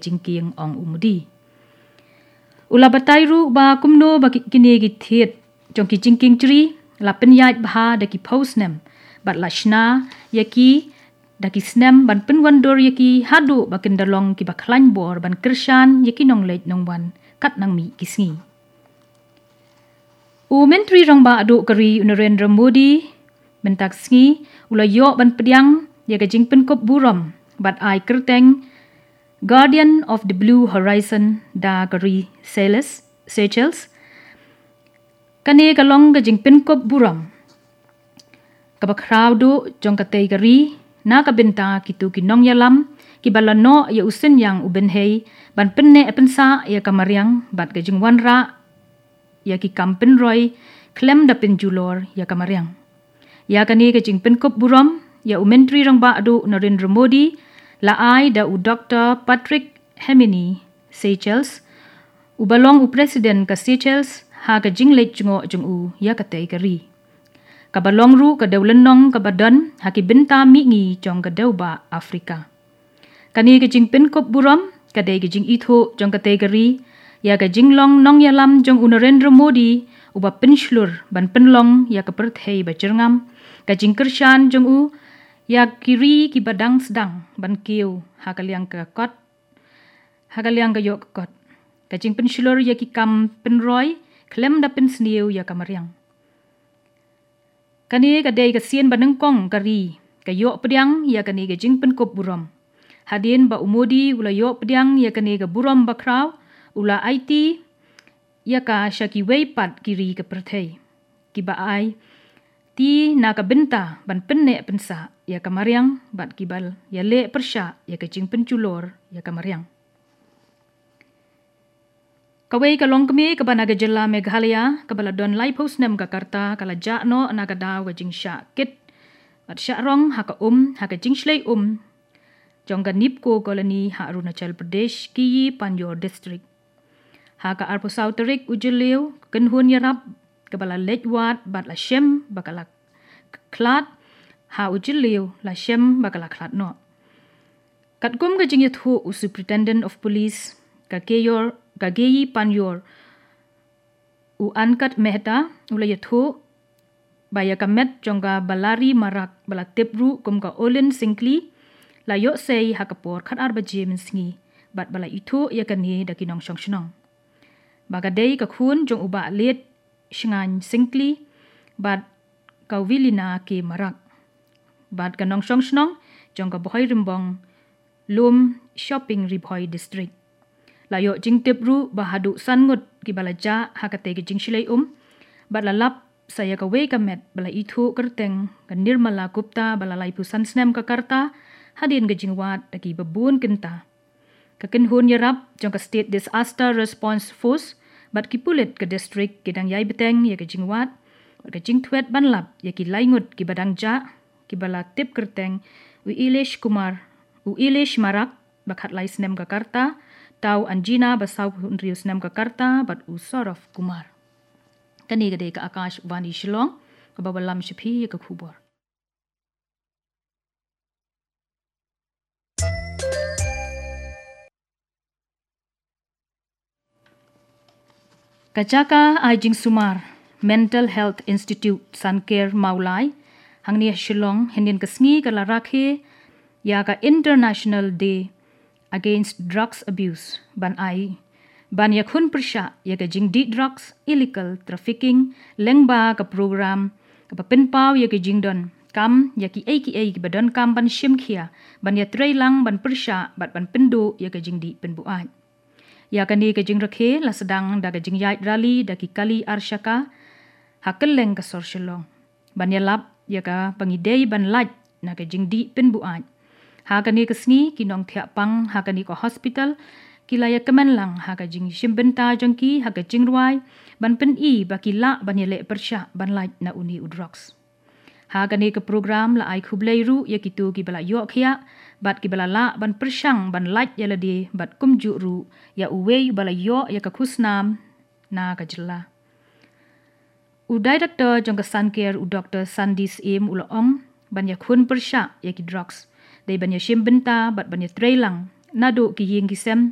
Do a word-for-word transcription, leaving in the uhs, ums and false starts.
jingking ong umudi. Ula batairu ba kumno ba kini githiet jong ki jingking tri la penyait bha da ki postnem bat lashna yaki da ki snem ban penwandor yaki hadu ba kendalong ki ba klan bor ban kershan yaki nong leit nong wan kat nang mi kisngi. U menteri rong ba adu kari Narendra Modi bentak sngi ula yo ban pediang ya ka jingpen kop buram bat ai kerteng Guardian of the Blue Horizon da kari Seychelles Seychelles kane kalong ka jingpen kop buram ka ba crowdu jong ka tei kari na ka benta kitu kinong yalam ki balano ya usen yang uben hei ban penne pensa ya kamariang bat ka jingwan ra ya ki kampen roy klem da penjulor ya kamariang ya kani ka jingpen kop buram ya u menteri rong ba adu Narendra Modi la ai da u Doctor Patrick Hemini Seychelles u balong u presiden ka Seychelles ha ka jingleit jungo jung u ya ka tei kari ka balong ru ka dawlenong ka badan ha ki benta mi ngi jong ka dawba Afrika kani ka jingpen kop buram ka dei ka jing itho jong ka tei kari ya ka jinglong nong yalam jong u Narendra Modi u ba penslur ban penlong ya ka perthei ba jerngam ka jingkershan jong u ya kiri ki badang sedang ban kiu ha ka liang ka kot ha ka liang ka yok kot ka jing penslur ya ki kam penroy klem da pensniu ya ka mariang kani ka dei ka sien baneng kong kari ka yok pediang ya kani ka jing pen kop buram hadin ba umodi ula yok pediang ya kani ka buram ba kraw ula I T ya ka shaki wei pat kiri ke perthei ki ba ai ti na ka benta ban penne pensa ya ka mariang bat kibal ya le persha ya ka jing penculor ya ka mariang kawei ka long kemi ka banaga jela Meghalaya ka bala don lai postnem ka karta kala ja no na ka daw ka jing sha kit bat sha rong ha ka um ha ka jing shlei um jong ka nipko koloni ha Arunachal Pradesh ki Panjor district ha ka arpo sauterik ujeliu kenhun yarap ka bala lejwat bat la shem bakala klat ha ujeliu la shem bakala klat no kat gum ka jing yathu u superintendent of police ka keyor ka geyi Panjor u ankat mehta ula yathu baya ka met jonga balari marak bala tepru kum ka olen singkli la yo sei ha ka por khat arba jem sngi bat bala itu ya kan ni da kinong shong shnong bagadei ka khun jong uba let shngan singkli bat ka wilina ke marak bat kanong shong shnong jong ka bohoi rimbong lum shopping ribhoi district la yo jing tepru bahadu sangut ki balaja ha ka te ki jing shilai um bat la lap saya ka we ka met bala itu kerteng ka Nirmala Gupta bala lai pusan snem ka karta hadin ka jingwat da ki babun kenta ka kenhun yarap jong ka state disaster response force bat ki pulit ka district kidang yai beteng ya ka jingwat ka jing twet banlap ya ki laingut ki badang ja ki bala tip kerteng u Ilesh Kumar u Ilesh Marak bakhat lai snem ka karta tau Anjina basau hundriu snem ka karta bat u Sorof Kumar kani ka de ka Akash Vani Shillong ka babalam shiphi ya ka khubor Kajaka Ajing Sumar Mental Health Institute Sankir Maulai hangni Shillong hendin kasngi kala rakhe ya ka International Day Against Drugs Abuse ban ai ban ya khun persha ya ka jing di drugs illegal trafficking lengba ka program ka pen pau ya ka jing don kam ya ki ai ki ai ki badon kam ban shim khia ban ya trailang ban persha bat ban pendu ya ka jing di pen bu ai ya kani ka jing rakhe la sedang da ka jing yai rally da ki kali arshaka hakeleng ka sor shillong ban ya lap ya ka pangidei ban laj na ka jing di pen bu ai ha kani ka sngi kinong thia pang ha kani ko hospital kilaya kemen lang ha ka jing shimbenta jongki ha ka jing ruai ban pen i ba ki la ban ya le persha ban laj na uni udrox ha kani ka program la ai khublei ru ya kitu ki bala yo khia bat ki bala la ban persyang ban laj ya ladi bat kumju ru ya uwe bala yo ya ka khusnam na ka jilla u director jong ka Sankir u Doctor Sandis Im ulaong ban ya khun persya ya ki drugs dei ban ya shimbenta bat ban ya trailang nado ki ying ki sem